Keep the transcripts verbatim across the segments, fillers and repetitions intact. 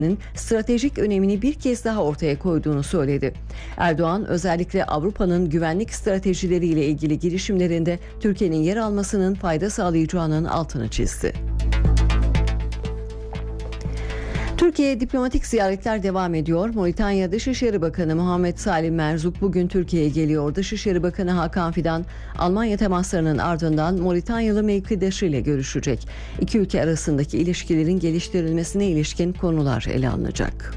stratejik önemini bir kez daha ortaya koyduğunu söyledi. Erdoğan özellikle Avrupa'nın güvenlik stratejileriyle ilgili girişimlerinde Türkiye'nin yer almasının fayda sağlayacağının altını çizdi. Türkiye'ye diplomatik ziyaretler devam ediyor. Moritanya Dışişleri Bakanı Muhammed Salim Merzuk bugün Türkiye'ye geliyor. Dışişleri Bakanı Hakan Fidan, Almanya temaslarının ardından Moritanyalı mevkidaşı ile görüşecek. İki ülke arasındaki ilişkilerin geliştirilmesine ilişkin konular ele alınacak.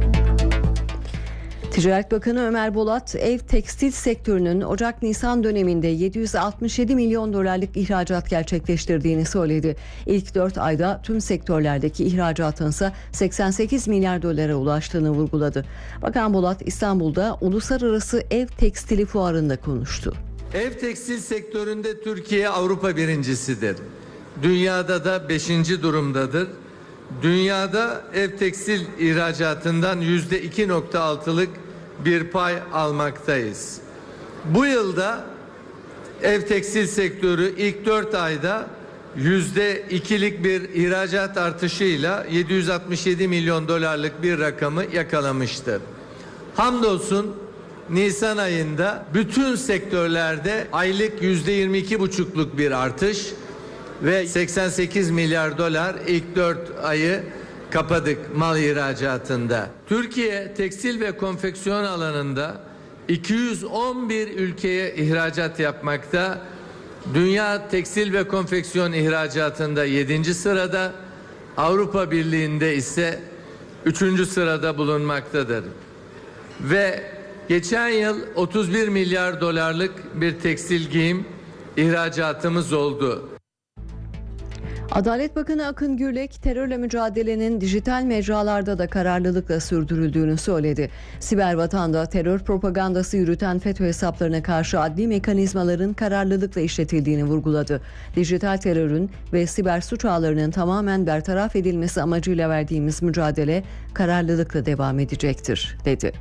Ticaret Bakanı Ömer Bolat, ev tekstil sektörünün Ocak-Nisan döneminde yedi yüz altmış yedi milyon dolarlık ihracat gerçekleştirdiğini söyledi. İlk dört ayda tüm sektörlerdeki ihracatın ise seksen sekiz milyar dolara ulaştığını vurguladı. Bakan Bolat, İstanbul'da Uluslararası Ev Tekstili Fuarı'nda konuştu. Ev tekstil sektöründe Türkiye Avrupa birincisidir. Dünyada da beşinci durumdadır. Dünyada ev tekstil ihracatından yüzde iki nokta altılık bir pay almaktayız. Bu yılda ev tekstil sektörü ilk dört ayda yüzde ikilik bir ihracat artışıyla yedi yüz altmış yedi milyon dolarlık bir rakamı yakalamıştır. Hamdolsun Nisan ayında bütün sektörlerde aylık yüzde yirmi iki buçukluk bir artış ve seksen sekiz milyar dolar ilk dört ayı kapadık mal ihracatında. Türkiye tekstil ve konfeksiyon alanında iki yüz on bir ülkeye ihracat yapmakta. Dünya tekstil ve konfeksiyon ihracatında yedinci sırada, Avrupa Birliği'nde ise üçüncü sırada bulunmaktadır. Ve geçen yıl otuz bir milyar dolarlık bir tekstil giyim ihracatımız oldu. Adalet Bakanı Akın Gürlek, terörle mücadelenin dijital mecralarda da kararlılıkla sürdürüldüğünü söyledi. Siber vatanda terör propagandası yürüten FETÖ hesaplarına karşı adli mekanizmaların kararlılıkla işletildiğini vurguladı. Dijital terörün ve siber suç ağlarının tamamen bertaraf edilmesi amacıyla verdiğimiz mücadele kararlılıkla devam edecektir, dedi.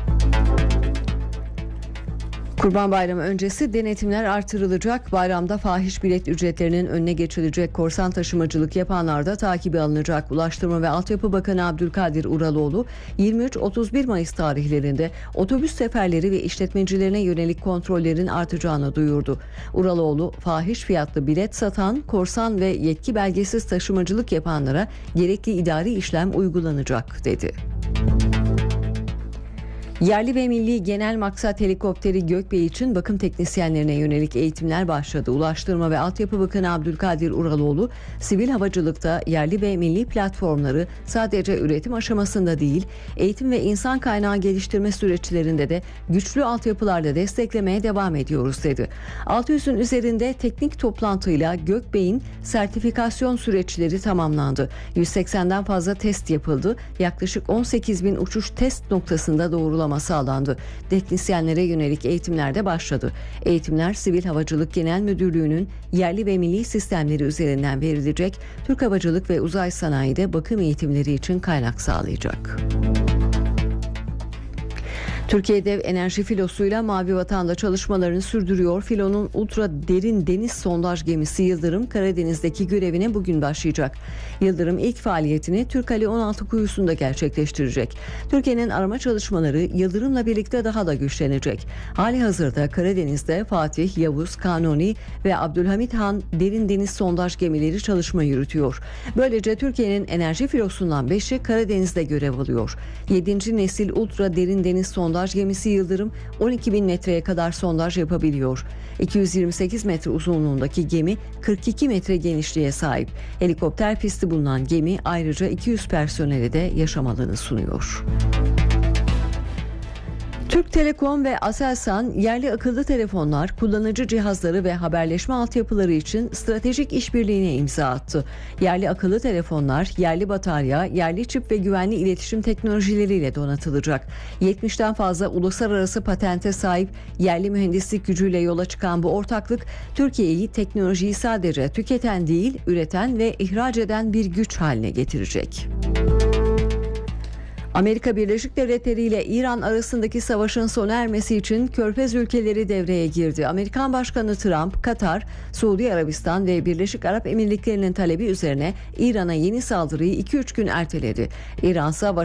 Kurban Bayramı öncesi denetimler artırılacak. Bayramda fahiş bilet ücretlerinin önüne geçilecek. Korsan taşımacılık yapanlar da takibi alınacak. Ulaştırma ve Altyapı Bakanı Abdülkadir Uraloğlu yirmi üç otuz bir Mayıs tarihlerinde otobüs seferleri ve işletmecilerine yönelik kontrollerin artacağını duyurdu. Uraloğlu, fahiş fiyatlı bilet satan, korsan ve yetki belgesiz taşımacılık yapanlara gerekli idari işlem uygulanacak, dedi. Yerli ve milli genel maksat helikopteri Gökbey için bakım teknisyenlerine yönelik eğitimler başladı. Ulaştırma ve Altyapı Bakanı Abdülkadir Uraloğlu, sivil havacılıkta yerli ve milli platformları sadece üretim aşamasında değil, eğitim ve insan kaynağı geliştirme süreçlerinde de güçlü altyapılarla desteklemeye devam ediyoruz, dedi. altı yüzün üzerinde teknik toplantıyla Gökbey'in sertifikasyon süreçleri tamamlandı. yüz seksenden fazla test yapıldı. Yaklaşık on sekiz bin uçuş test noktasında doğrulama sağlandı. Teknisyenlere yönelik eğitimler de başladı. Eğitimler Sivil Havacılık Genel Müdürlüğü'nün yerli ve milli sistemleri üzerinden verilecek. Türk Havacılık ve Uzay Sanayi'de bakım eğitimleri için kaynak sağlayacak. Türkiye Dev Enerji Filosu'yla Mavi Vatan'da çalışmalarını sürdürüyor. Filonun ultra derin deniz sondaj gemisi Yıldırım, Karadeniz'deki görevine bugün başlayacak. Yıldırım ilk faaliyetini Türkali on altı kuyusunda gerçekleştirecek. Türkiye'nin arama çalışmaları Yıldırım'la birlikte daha da güçlenecek. Hali hazırda Karadeniz'de Fatih, Yavuz, Kanuni ve Abdülhamit Han derin deniz sondaj gemileri çalışma yürütüyor. Böylece Türkiye'nin enerji filosundan beşi Karadeniz'de görev alıyor. yedinci nesil ultra derin deniz sondaj gemisi Yıldırım on iki bin metreye kadar sondaj yapabiliyor. iki yüz yirmi sekiz metre uzunluğundaki gemi kırk iki metre genişliğe sahip. Helikopter pisti bulunan gemi ayrıca iki yüz personele de yaşam alanı sunuyor. Türk Telekom ve Aselsan yerli akıllı telefonlar, kullanıcı cihazları ve haberleşme altyapıları için stratejik işbirliğine imza attı. Yerli akıllı telefonlar, yerli batarya, yerli çip ve güvenli iletişim teknolojileriyle donatılacak. yetmişten fazla uluslararası patente sahip yerli mühendislik gücüyle yola çıkan bu ortaklık, Türkiye'yi teknolojiyi sadece tüketen değil, üreten ve ihraç eden bir güç haline getirecek. Amerika Birleşik Devletleri ile İran arasındaki savaşın sona ermesi için Körfez ülkeleri devreye girdi. Amerikan Başkanı Trump, Katar, Suudi Arabistan ve Birleşik Arap Emirlikleri'nin talebi üzerine İran'a yeni saldırıyı iki üç gün erteledi. İran ise